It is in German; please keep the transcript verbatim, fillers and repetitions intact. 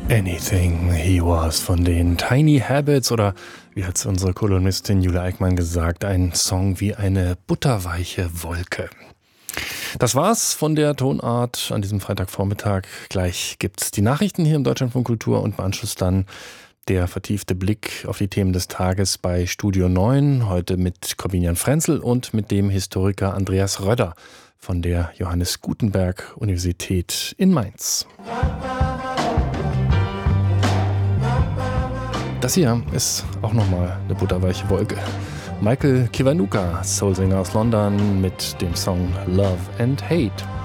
Anything He Was von den Tiny Habits oder wie hat es unsere Kolumnistin Julia Eickmann gesagt, ein Song wie eine butterweiche Wolke. Das war's von der Tonart an diesem Freitagvormittag. Gleich gibt's die Nachrichten hier im Deutschlandfunk Kultur und im Anschluss dann der vertiefte Blick auf die Themen des Tages bei Studio neun. Heute mit Corbinian Frenzel und mit dem Historiker Andreas Rödder von der Johannes Gutenberg Universität in Mainz. Das hier ist auch nochmal eine butterweiche Wolke. Michael Kiwanuka, Soulsinger aus London, mit dem Song Love and Hate.